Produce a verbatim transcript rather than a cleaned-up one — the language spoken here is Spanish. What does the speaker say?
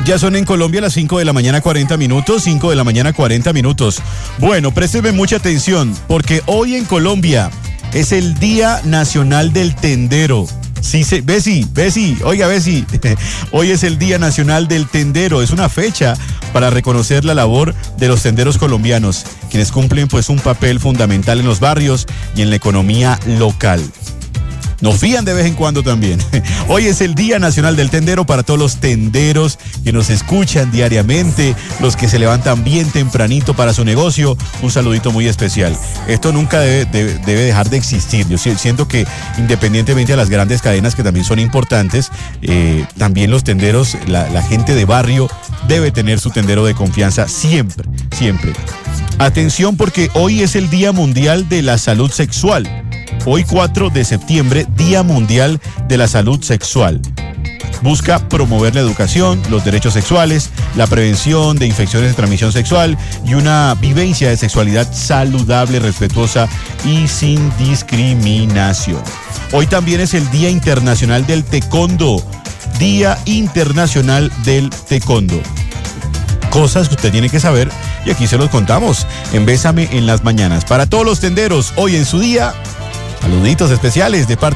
Ya son en Colombia las cinco de la mañana cuarenta minutos, cinco de la mañana cuarenta minutos. Bueno, présteme mucha atención, porque hoy en Colombia es el Día Nacional del Tendero. Sí, sí, Bessie, Bessie, oiga Bessie, hoy es el Día Nacional del Tendero. Es una fecha para reconocer la labor de los tenderos colombianos, quienes cumplen pues un papel fundamental en los barrios y en la economía local. Nos fían de vez en cuando también. Hoy es el Día Nacional del Tendero para todos los tenderos que nos escuchan diariamente, los que se levantan bien tempranito para su negocio. Un saludito muy especial. Esto nunca debe, debe, debe dejar de existir. Yo siento que independientemente de las grandes cadenas que también son importantes, eh, también los tenderos, la, la gente de barrio debe tener su tendero de confianza siempre, siempre. Atención, porque hoy es el Día Mundial de la Salud Sexual. Hoy cuatro de septiembre, Día Mundial de la Salud Sexual. Busca promover la educación, los derechos sexuales, la prevención de infecciones de transmisión sexual y una vivencia de sexualidad saludable, respetuosa y sin discriminación. Hoy también es el Día Internacional del Taekwondo. Día Internacional del Taekwondo. Cosas que usted tiene que saber y aquí se los contamos en Bésame en las Mañanas. Para todos los tenderos, hoy en su día, saluditos especiales de parte